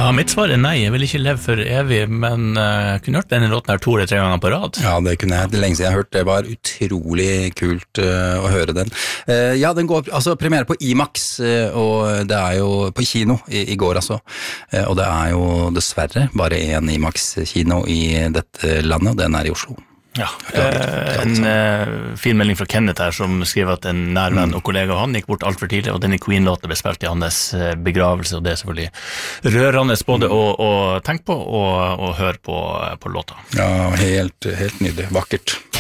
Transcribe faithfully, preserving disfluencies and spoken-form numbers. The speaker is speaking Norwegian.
Ja, mitt svar er nei, jeg vil ikke leve for evig, men uh, kunne hørt denne låten her to eller tre ganger på rad. Ja, det kunne jeg, det lenge siden jeg har hørt, det var utrolig kult uh, å høre den. Uh, ja, den går, altså premiere på IMAX, uh, og det er jo på kino i, i går altså, uh, og det er jo dessverre bare en IMAX-kino i dette landet, og den er i Oslo. Ja, eh, en eh, fin melding fra Kenneth her som skriver at en nærvenn og kollega han gikk bort alt for tidlig, og denne Queen-låten ble spilt i hans begravelse, og det er selvfølgelig rørende både å, å tenke på og å høre på, på låta. Ja, helt, helt nydelig, vakkert.